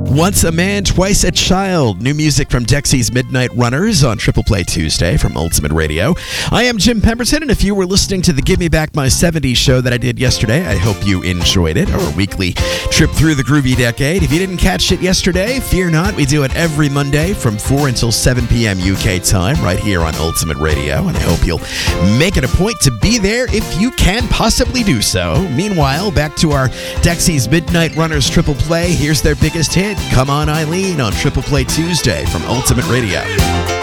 Once a Man, Twice a Child. New music from Dexy's Midnight Runners on Triple Play Tuesday from Ultimate Radio. I am Jim Pemberton, and if you were listening to the Give Me Back My 70s show that I did yesterday, I hope you enjoyed it, our weekly trip through the groovy decade. If you didn't catch it yesterday, fear not. We do it every Monday from 4 until 7 p.m. UK time right here on Ultimate Radio, and I hope you'll make it a point to be there if you can possibly do so. Meanwhile, back to our Dexy's Midnight Runners Triple Play. Here's their biggest hit, Come On Eileen, on Triple Play Tuesday from Ultimate Radio.